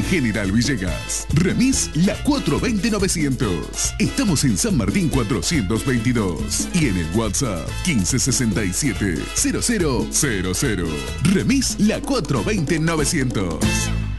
General Villegas. Remis La 420-900. Estamos en San Martín 422 y en el WhatsApp 1567 0000. Remis La 420-900.